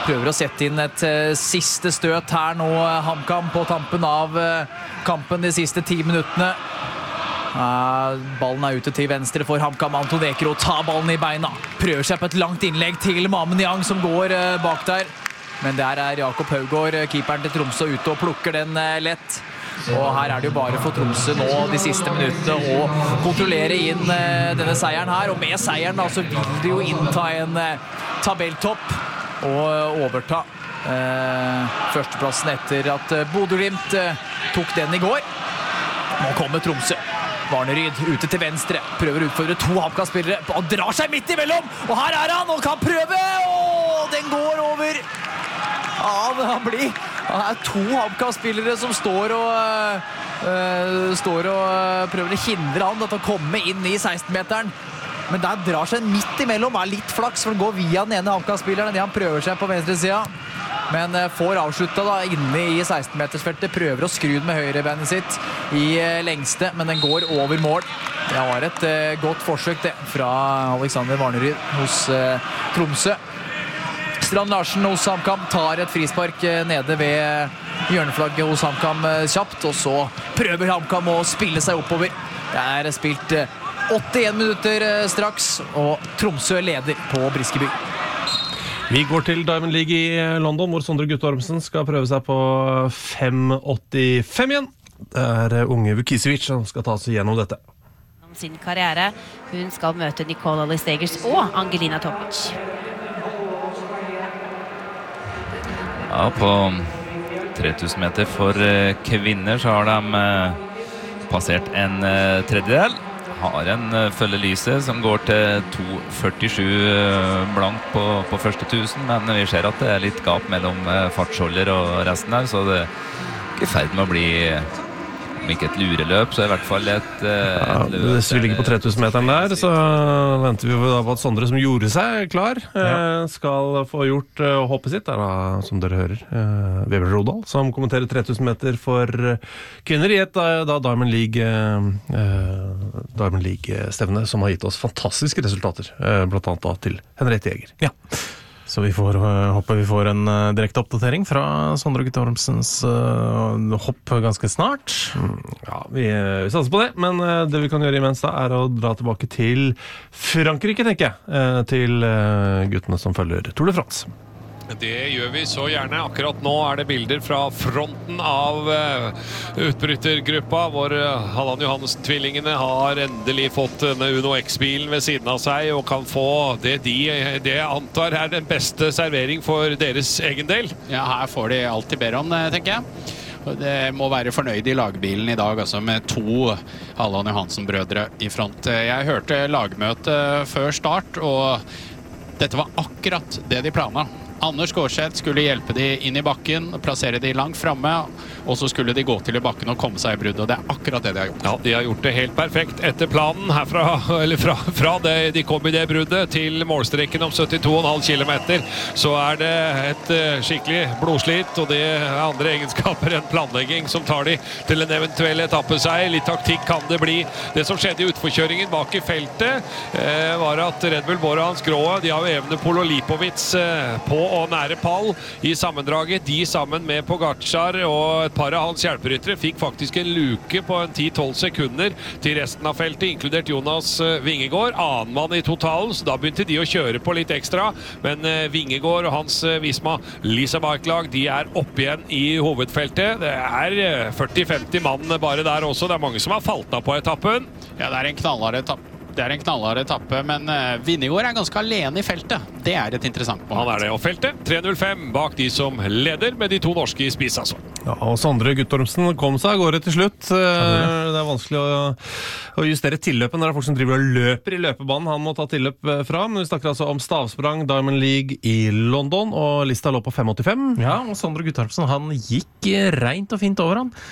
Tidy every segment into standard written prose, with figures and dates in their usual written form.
Prøver å sette inn et siste støt her nå, HamKam, på tampen av kampen de siste 10 minuttene. Ballen ute til venstre for HamKam. Anton Ekero tar ballen i beina. Prøver seg på et langt innlegg til Mamen Yang som går bak der. Men der Jakob Haugård, keeperen til Tromsø, ute og plukker den lett. Og her det jo bare for Tromsø nå de siste minuttene å kontrollere inn denne seieren her. Og med seieren da, så vil de jo innta en tabelltopp og overta førsteplassen etter at Bodø Glimt tok den i går. Nå kommer Tromsø. Varneryd ute til venstre, prøver å utfordre 2 HamKam-spillere, og drar seg midt imellom, og her han, og kan prøve, og den går over. Det er 2 HamKam-spillere som står og prøver å hindre han til å komme inn i 16-meteren. Men der drar seg midt imellom, litt flaks, for den går via den ene HamKam-spilleren, det han prøver seg på venstre siden. Men får avsluttet da inne i 16-metersfeltet, prøver å skru den med høyrebeinet sitt i lengste, men den går over mål. Det var et godt forsøk det, fra Alexander Varneryd hos Tromsø. Strand Larsen hos HamKam tar et frispark nede ved hjørneflagget hos HamKam kjapt, og så prøver HamKam å spille seg oppover. Det spilt 81 minutter straks, og Tromsø leder på Briskeby. Vi går til Diamond League i London, hvor Sondre Guttormsen skal prøve seg på 5,85 igjen. Det unge Vukisevic som skal ta seg gjennom dette. Sin karriere. Hun skal møte Nicole Alistagers og Angelina Topic. Ja, på 3000 meter for kvinner så har de passert en tredjedel. Har en følgelyse som går til 2,47 blank på første 1000, men vi ser at det litt gap mellom fartsholder og resten her, så det ikke i ferd med å bli, om ikke et lureløp, så i hvert fall et løp. Hvis vi ligger på 3000 meteren der, så venter vi da på at Sondre, som gjorde seg klar, skal få gjort hoppet sitt. Det da, som dere hører, Weber Rodal, som kommenterer 3000 meter for kvinner i et Diamond League-stevne, som har gitt oss fantastiske resultater, blant annet da til Henriette Jæger. Ja. Så vi får en direkte oppdatering fra Sondre Guttormsens hopp ganske snart. Ja, vi satser på det, men det vi kan gjøre imens da å dra tilbake til Frankrike, tenker jeg, til guttene som følger Tour de France. Det gjør vi så gjerne. Akkurat nå det bilder fra fronten av utbrytergruppa, hvor Halland Johannessen-tvillingene har endelig fått denne Uno X-bilen ved siden av seg, og kan få det jeg antar den beste servering for deres egen del. Ja, her får de alt de ber om, tenker jeg. Det må være fornøyd i lagbilen i dag, altså med 2 Halland Johansen-brødre i front. Jeg hørte lagmøtet før start, og dette var akkurat det de planet. Anders Gårdseth skulle hjelpe de inn i bakken, plassere de langt fremme, og så skulle de gå til i bakken og komme seg i bruddet, og det akkurat det de har gjort. Ja, de har gjort det helt perfekt etter planen herfra, eller fra det de kom i det bruddet til målstreken om 72,5 kilometer, så det et skikkelig blodslit, og det andre egenskaper enn planlegging som tar de til en eventuell etappeseier. Litt taktikk kan det bli. Det som skjedde i utforkjøringen bak i feltet, var at Red Bull Bora Hans Grå, de har jo Evenepoel og Lipovic på og nære pall i sammendraget. De sammen med Pogačar og et par av hans hjelperyttere fikk faktisk en luke på en 10-12 sekunder til resten av feltet, inkludert Jonas Vingegård, annenmann i totalen, så da begynte de å kjøre på litt ekstra, men Vingegård og hans Visma Lisa Bike-lag, de opp igjen i hovedfeltet. Det 40-50 mann bare der også. Det mange som har falt av på etappen. Ja, det en knallhard etappe. Det en knallhard etappe, men Vingegård ganske alene i feltet. Det et interessant moment. Han det, og feltet 3.05 bak de som leder med de 2 norske i spiss, altså. Ja, og Sondre Guttormsen kom seg av gårde til slutt. Det vanskelig å justere tilløpen. Det folk som driver og løper i løpebanen. Han må ta tilløp fra, men vi snakker altså om stavsprang Diamond League i London, og lista lå på 5,85. Ja, og Sondre Guttormsen, han gikk rent og fint over han.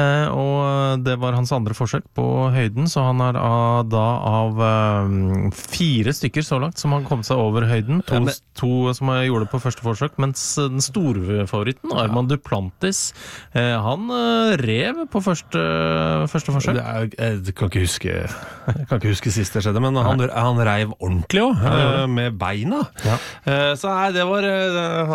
Og det var hans andre forsøk på høyden, så han da av 4 stykker så langt som har kommet seg over høyden. To som gjorde det på første forsøk, mens den store favoritten, Armand Duplantis, han rev på første forsøk. Jeg kan ikke huske sist det skjedde, men han reiv ordentlig også, med beina. Ja. Så det var